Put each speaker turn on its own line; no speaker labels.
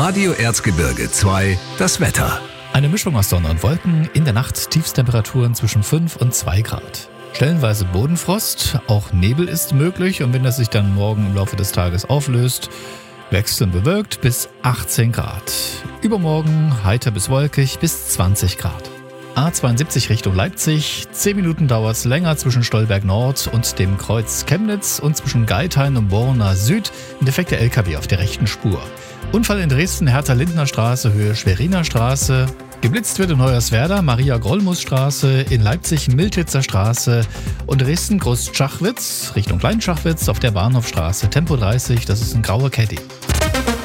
Radio Erzgebirge 2, das Wetter.
Eine Mischung aus Sonne und Wolken, in der Nacht Tiefstemperaturen zwischen 5 und 2 Grad. Stellenweise Bodenfrost, auch Nebel ist möglich und wenn das sich dann morgen im Laufe des Tages auflöst, wechselnd bewölkt bis 18 Grad. Übermorgen heiter bis wolkig bis 20 Grad. A72 Richtung Leipzig, 10 Minuten dauert es länger zwischen Stolberg Nord und dem Kreuz Chemnitz und zwischen Geithain und Borna Süd ein defekter LKW auf der rechten Spur. Unfall in Dresden, Hertha-Lindner Straße, Höhe Schweriner Straße. Geblitzt wird in Hoyerswerda, Maria-Grollmus-Straße, in Leipzig Miltitzer Straße und Dresden Großschachwitz Richtung Kleinschachwitz auf der Bahnhofstraße, Tempo 30, das ist ein grauer Caddy.